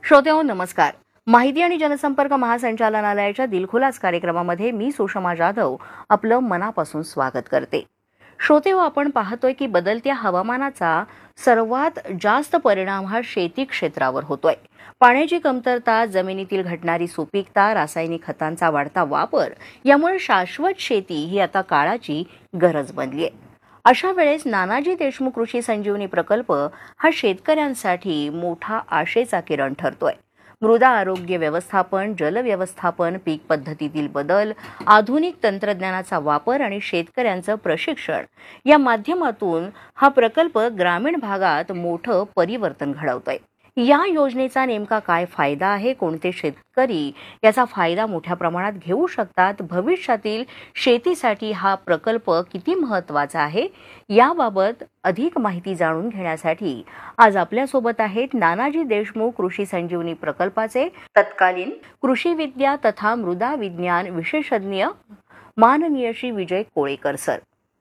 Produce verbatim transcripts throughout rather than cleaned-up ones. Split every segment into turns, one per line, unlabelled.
श्रोतेहो नमस्कार. माहिती आणि जनसंपर्क महासंचालनालयाच्या दिलखुलास कार्यक्रमामध्ये मी सुषमा जाधव आपलं मनापासून स्वागत करते. श्रोतेहो, आपण पाहतोय की बदलत्या हवामानाचा सर्वात जास्त परिणाम हा शेती क्षेत्रावर होतोय. पाण्याची कमतरता, जमिनीतील घटणारी सुपीकता, रासायनिक खतांचा वाढता वापर यामुळे शाश्वत शेती ही आता काळाची गरज बनली आहे. अशा वेळेस नानाजी देशमुख कृषी संजीवनी प्रकल्प हा शेतकऱ्यांसाठी मोठा आशेचा किरण ठरतोय. मृदा आरोग्य व्यवस्थापन, जल व्यवस्थापन, पीक पद्धतीतील बदल, आधुनिक तंत्रज्ञानाचा वापर आणि शेतकऱ्यांचं प्रशिक्षण या माध्यमातून हा प्रकल्प ग्रामीण भागात मोठं परिवर्तन घडवतोय. या योजनेचा नेमका काय फायदा आहे, कोणते शेतकरी याचा फायदा मोठ्या प्रमाणात घेऊ शकतात, भविष्यातील शेतीसाठी हा प्रकल्प किती महत्त्वाचा आहे, याबाबत अधिक माहिती जाणून घेण्यासाठी आज आपल्यासोबत आहेत नानाजी देशमुख कृषी संजीवनी प्रकल्पाचे तत्कालीन कृषी विद्या तथा मृदा विज्ञान विशेषज्ञ माननीय श्री विजय कोळेकर सर.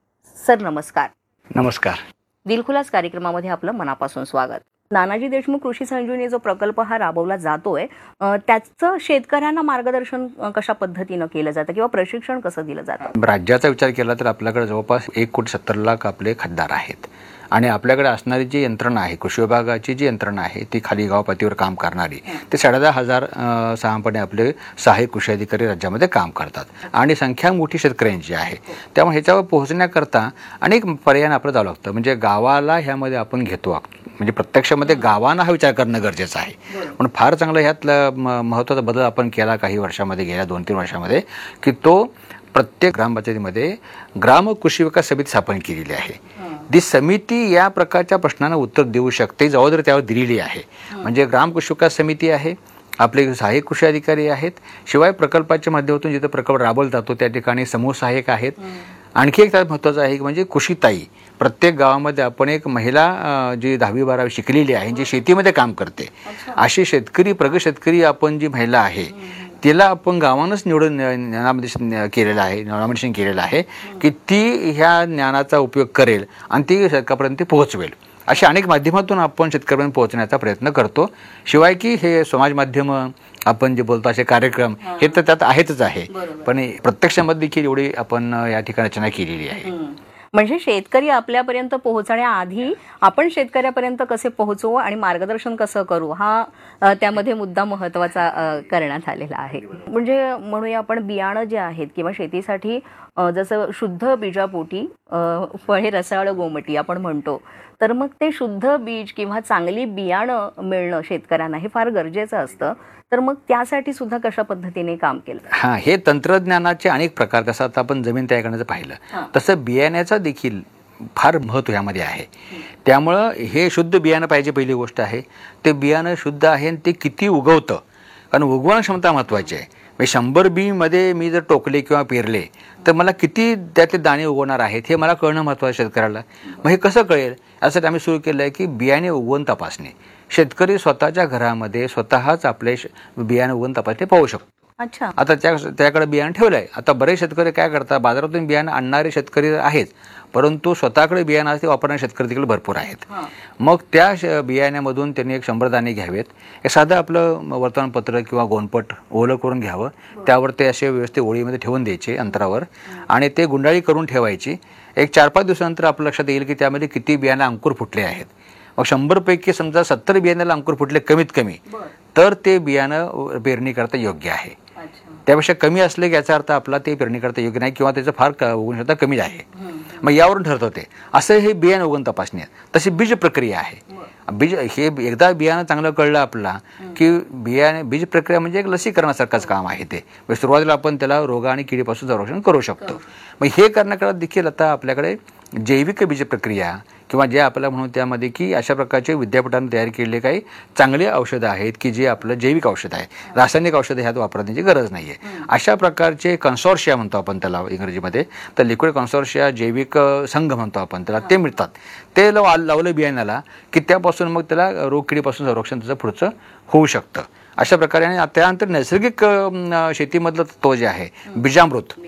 सर नमस्कार.
नमस्कार.
दिलखुलास कार्यक्रमामध्ये आपलं मनापासून स्वागत. नानाजी देशमुख कृषी संजीवनी जो प्रकल्प हा राबवला जातोय त्याचं शेतकऱ्यांना मार्गदर्शन कशा पद्धतीनं केलं जातं किंवा प्रशिक्षण कसं दिलं जातं?
राज्याचा विचार केला तर आपल्याकडे जवळपास एक कोटी सत्तर लाख आपले खातदार आहेत आणि आपल्याकडे असणारी जी यंत्रणा आहे, कृषी विभागाची जी यंत्रणा आहे ती खाली गाव पातळीवर काम करणारी, ते साडे दहा हजार सहापणे आपले सहाय्यक कृषी अधिकारी राज्यामध्ये काम करतात आणि संख्या मोठी शेतकऱ्यांची आहे. त्यामुळे ह्याच्यावर पोहोचण्याकरता अनेक पर्यायाने आपलं जावं लागतं. म्हणजे गावाला ह्यामध्ये आपण घेतो, म्हणजे प्रत्यक्षामध्ये गावांना हा विचार करणं गरजेचं आहे. पण फार चांगलं ह्यातला महत्त्वाचा बदल आपण केला काही वर्षामध्ये, गेल्या दोन तीन वर्षामध्ये, की तो प्रत्येक ग्रामपंचायतीमध्ये ग्राम कृषी विकास समिती स्थापन केलेली आहे. ती समिती या प्रकारच्या प्रश्नांना उत्तर देऊ शकते, जबाबदारी त्यावर दिलेली आहे. म्हणजे ग्राम कृषी विकास समिती आहे, आपले सहाय्यक कृषी अधिकारी आहेत, शिवाय प्रकल्पाच्या माध्यमातून जिथं प्रकल्प राबवला जातो त्या ठिकाणी समूह सहाय्यक आहेत. आणखी एक त्यात महत्त्वाचं आहे की म्हणजे कृषीताई, प्रत्येक गावामध्ये आपण एक महिला जी दहावी बारावी शिकलेली आहे, जी शेतीमध्ये काम करते, अशी शेतकरी प्रगत शेतकरी आपण जी महिला आहे तिला आपण गावानंच निवडून ज्ञानामध्ये केलेलं आहे, नॉमिनेशन केलेलं आहे की ती ह्या ज्ञानाचा उपयोग करेल आणि ती शेतकऱ्यापर्यंत पोहोचवेल. अशा अनेक माध्यमातून आपण शेतकऱ्यांपर्यंत पोहोचण्याचा प्रयत्न करतो. शिवाय की हे समाज माध्यमं आपण जे बोलतो असे कार्यक्रम हे तर त्यात आहेतच आहे, पण प्रत्यक्षामध्ये देखील एवढी आपण या ठिकाणी रचना केलेली आहे.
म्हणजे शेतकरी आपल्यापर्यंत पोहोचण्याआधी आपण शेतकऱ्यापर्यंत कसे पोहोचू आणि मार्गदर्शन कसं करू हा त्यामध्ये मुद्दा महत्त्वाचा करण्यात आलेला आहे. म्हणजे म्हणूया आपण बियाणं जे आहेत किंवा शेतीसाठी जसं शुद्ध बीजापोटी फळे रसाळ गोमटी आपण म्हणतो, तर मग ते शुद्ध बीज किंवा चांगली बियाणं मिळणं शेतकऱ्यांना हे फार गरजेचं असतं. तर मग त्यासाठी सुद्धा कशा पद्धतीने काम केलं?
हां, हे तंत्रज्ञानाचे अनेक प्रकार, जसं आता आपण जमीन तयार करण्याचं पाहिलं तसं बियाण्याचा देखील फार महत्त्व यामध्ये आहे. त्यामुळं हे शुद्ध बियाणं पाहिजे, पहिली गोष्ट आहे. ते बियाणं शुद्ध आहे आणि ते किती उगवतं, कारण उगवण क्षमता महत्त्वाची आहे. म्हणजे शंभर बीमध्ये मी जर टोकले किंवा पेरले तर मला किती त्यातले दाणे उगवणार आहेत हे मला कळणं महत्त्वाचं आहे शेतकऱ्याला. मग हे कसं कळेल यासाठी आम्ही सुरू केलं आहे की बियाणे उगवण तपासणी. शेतकरी स्वतःच्या घरामध्ये स्वतःच आपले बियाणे उगवण तपासणी पाहू शकतो.
अच्छा.
आता त्या त्याकडे बियाणं ठेवलं आहे. आता बरेच शेतकरी काय करतात, बाजारातून बियाणं आणणारे शेतकरी आहेत, परंतु स्वतःकडे बियाणं असते वापरणारे शेतकरी तिकडे भरपूर आहेत. मग त्या बियाण्यामधून त्यांनी एक शंभर दाणे घ्यावेत. एक साधं आपलं वर्तमानपत्र किंवा गोनपट ओलं करून घ्यावं, त्यावर ते असे व्यवस्थित ओळीमध्ये ठेवून द्यायचे अंतरावर आणि ते गुंडाळी करून ठेवायची. एक चार पाच दिवसानंतर आपल्या लक्षात येईल की त्यामध्ये किती बियाणं अंकुर फुटले आहेत. मग शंभरपैकी समजा सत्तर बियाण्याला अंकुर फुटले कमीत कमी, तर ते बियाणं पेरणी करता योग्य आहे. त्यापेक्षा कमी असले की याचा अर्थ आपला ते पेरणी करता योग्य नाही किंवा त्याचं फार उगवण क्षमता कमी आहे. मग यावरून ठरतं ते. असं हे बियाणं उगवण तपासणी आहे. तशी बीज प्रक्रिया आहे. बीज हे एकदा बियाणं चांगलं कळलं आपला की बियाणे बीज प्रक्रिया म्हणजे एक लसीकरणासारखंच काम आहे. ते सुरुवातीला आपण त्याला रोगा आणि किडीपासून संरक्षण करू शकतो. मग हे करण्याकरता देखील आता आपल्याकडे जैविक बीज प्रक्रिया किंवा जे आपल्याला म्हणून त्यामध्ये की अशा प्रकारचे विद्यापीठाने तयार केलेले काही चांगले औषधं आहेत की जे आपलं जैविक औषध आहे, रासायनिक औषधं ह्यात वापरण्याची गरज नाही आहे. अशा प्रकारचे कन्सोर्शिया म्हणतो आपण त्याला इंग्रजीमध्ये, तर लिक्विड कन्सोर्शिया जैविक संघ म्हणतो आपण त्याला, ते मिळतात. ते लावलं बियाण्याला की त्यापासून मग त्याला रोगकिडीपासून संरक्षण त्याचं पुढचं होऊ शकतं. अशा प्रकारे आणि त्यानंतर नैसर्गिक शेतीमधलं तत्व जे आहे बीजामृत,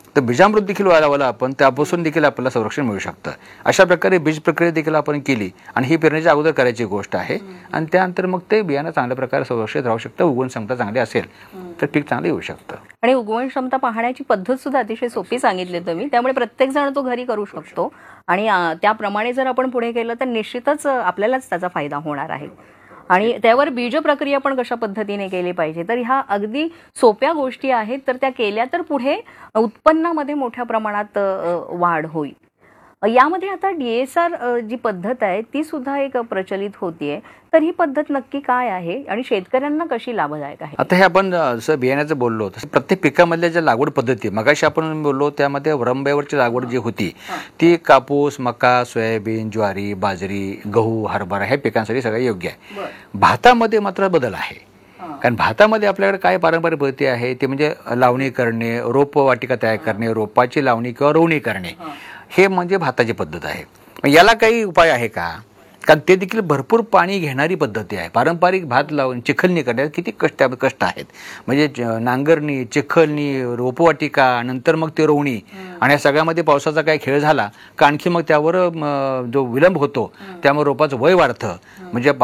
तर बीजामृत देखील लावलं आपण त्यापासून देखील आपल्याला संरक्षण मिळू शकतं. अशा प्रकारे बीज प्रक्रिया देखील आपण केली आणि ही पेरणीच्या अगोदर करायची गोष्ट आहे आणि त्यानंतर मग ते बियाणं चांगल्या प्रकारे संरक्षित राहू शकतं. उगवण क्षमता चांगली असेल तर पीक चांगलं येऊ शकतं.
आणि उगवण क्षमता पाहण्याची पद्धत सुद्धा अतिशय सोपी सांगितली तुम्ही, त्यामुळे प्रत्येक जण तो घरी करू शकतो आणि अं, त्याप्रमाणे जर आपण पुढे केलं तर निश्चितच अं, आपल्यालाच त्याचा फायदा होणार आहे. आणि त्यावर बीज प्रक्रिया पण कशा पद्धतीने केली पाहिजे, तर ह्या अगदी सोप्या गोष्टी आहेत. तर त्या केल्या तर पुढे उत्पन्नामध्ये मोठ्या प्रमाणात अं, वाढ होईल. यामध्ये आता डीएसआर जी पद्धत आहे ती सुद्धा एक प्रचलित होतीये, तर ही पद्धत नक्की काय आहे आणि शेतकऱ्यांना कशी लाभदायक आहे?
आता हे आपण अ, जसं बियाण्याचं बोललो तसं प्रत्येक पिकामधल्या ज्या लागवड पद्धती मगाशी आपण बोललो त्यामध्ये रंब्यावरची लागवड जी होती ती कापूस, मका, सोयाबीन, ज्वारी, बाजरी, गहू, हरभरा ह्या पिकांसाठी सगळं योग्य आहे. भातामध्ये मात्र बदल आहे. कारण भातामध्ये आपल्याकडे काय पारंपरिक पद्धती आहे ते म्हणजे लावणी करणे, रोप वाटिका तयार करणे, रोपाची लावणी किंवा रोवणी करणे, हे म्हणजे भाताची पद्धत आहे. याला काही उपाय आहे का? कारण ते देखील भरपूर पाणी घेणारी पद्धती आहे. पारंपरिक भात लावून चिखलणी करण्यात किती कष्ट कष्ट आहेत. म्हणजे ज- नांगरणी, चिखलणी, रोपवाटिका, नंतर मग ते रोवणी आणि या सगळ्यामध्ये पावसाचा काही खेळ झाला का आणखी मग त्यावर म, जो विलंब होतो त्यामुळे रोपाचं वय वाढतं. म्हणजे